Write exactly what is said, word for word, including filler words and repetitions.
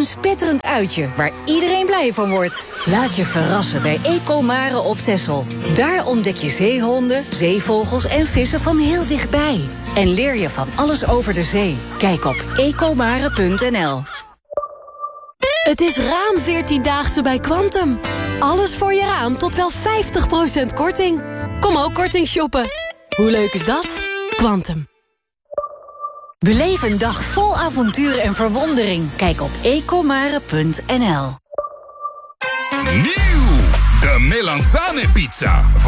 een spetterend uitje waar iedereen blij van wordt. Laat je verrassen bij Ecomare op Texel. Daar ontdek je zeehonden, zeevogels en vissen van heel dichtbij. En leer je van alles over de zee. Kijk op ecomare punt n l. Het is raam veertiendaagse bij Quantum. Alles voor je raam tot wel vijftig procent korting. Kom ook korting shoppen. Hoe leuk is dat? Quantum. Beleef een dag vol avontuur en verwondering. Kijk op ecomare punt n l. Nieuw! De Melanzane pizza.